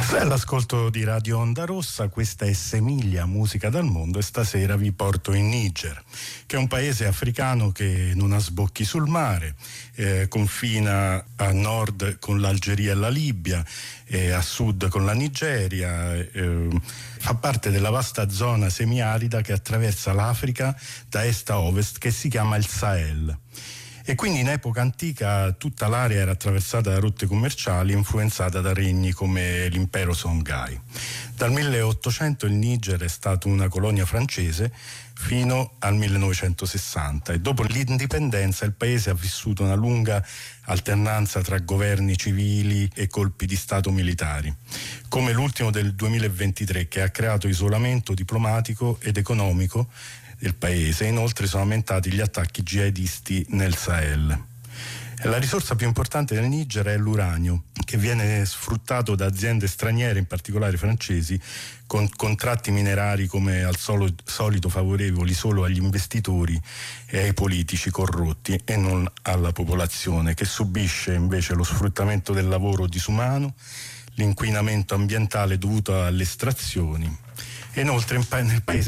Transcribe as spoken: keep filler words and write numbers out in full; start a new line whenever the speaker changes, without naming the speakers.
Sei all'ascolto di Radio Onda Rossa, questa è Semiglia, musica dal mondo, e stasera vi porto in Niger, che è un paese africano che non ha sbocchi sul mare, eh, confina a nord con l'Algeria e la Libia, e a sud con la Nigeria, eh, fa parte della vasta zona semiarida che attraversa l'Africa da est a ovest, che si chiama il Sahel. E quindi in epoca antica tutta l'area era attraversata da rotte commerciali influenzata da regni come l'impero Songhai. Dal milleottocento il Niger è stato una colonia francese fino al millenovecentosessanta, e dopo l'indipendenza il paese ha vissuto una lunga alternanza tra governi civili e colpi di stato militari, come l'ultimo del duemilaventitré, che ha creato isolamento diplomatico ed economico del paese. Inoltre sono aumentati gli attacchi jihadisti nel Sahel. La risorsa più importante del Niger è l'uranio, che viene sfruttato da aziende straniere, in particolare francesi, con contratti minerari come al solo, solito favorevoli solo agli investitori e ai politici corrotti e non alla popolazione, che subisce invece lo sfruttamento del lavoro disumano, l'inquinamento ambientale dovuto alle estrazioni. E inoltre nel paese